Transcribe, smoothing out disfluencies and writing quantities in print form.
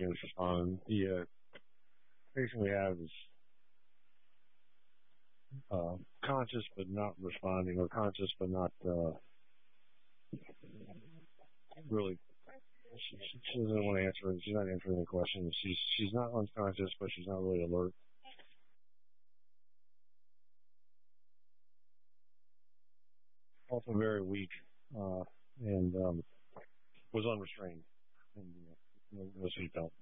begins to respond. The patient we have is conscious but not responding, or conscious but not really. She doesn't want to answer. She's not answering the questions. She's not unconscious, but she's not really alert. Also very weak and was unrestrained and no seatbelt.